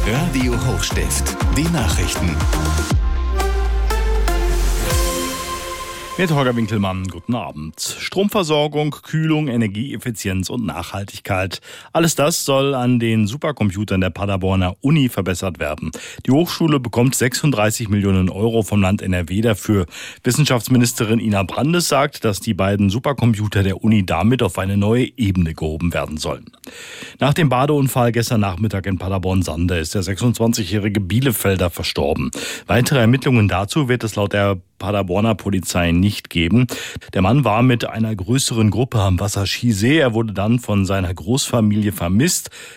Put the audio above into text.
Radio Hochstift, die Nachrichten. Mit Holger Winkelmann, guten Abend. Stromversorgung, Kühlung, Energieeffizienz und Nachhaltigkeit. Alles das soll an den Supercomputern der Paderborner Uni verbessert werden. Die Hochschule bekommt 36 Millionen Euro vom Land NRW dafür. Wissenschaftsministerin Ina Brandes sagt, dass die beiden Supercomputer der Uni damit auf eine neue Ebene gehoben werden sollen. Nach dem Badeunfall gestern Nachmittag in Paderborn-Sande ist der 26-jährige Bielefelder verstorben. Weitere Ermittlungen dazu wird es laut der Paderborner Polizei nicht geben. Der Mann war mit einer größeren Gruppe am Wasserskisee. Er wurde dann von seiner Großfamilie vermisst.